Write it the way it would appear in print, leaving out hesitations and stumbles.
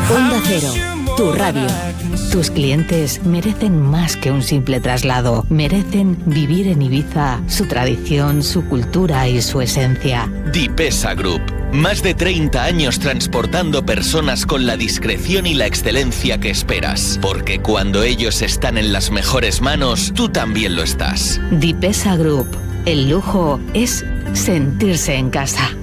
Onda Cero, tu radio. Tus clientes merecen más que un simple traslado. Merecen vivir en Ibiza su tradición, su cultura y su esencia. Dipesa Group. Más de 30 años transportando personas con la discreción y la excelencia que esperas. Porque cuando ellos están en las mejores manos, tú también lo estás. Dipesa Group. El lujo es sentirse en casa.